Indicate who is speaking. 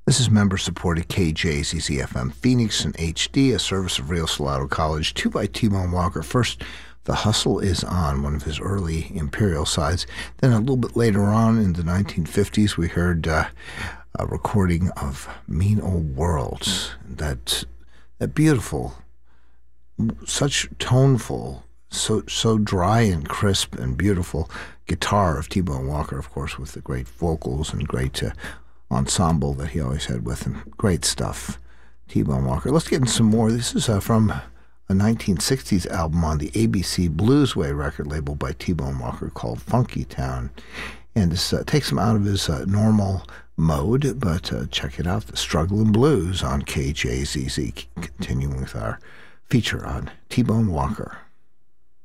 Speaker 1: This is member-supported KJZZ-FM Phoenix in HD, a service of Rio Salado College, 2 by T-Bone Walker. First, The Hustle Is On, one of his early Imperial sides. Then a little bit later on in the 1950s, we heard a recording of Mean Old Worlds. That beautiful, such toneful, so dry and crisp and beautiful guitar of T-Bone Walker, of course, with the great vocals and great ensemble that he always had with him. Great stuff, T-Bone Walker. Let's get in some more. This is from a 1960s album on the ABC Bluesway record label by T-Bone Walker called Funky Town. And this takes him out of his normal mode, but check it out, The Struggling Blues on KJZZ, continuing with our feature on T-Bone Walker.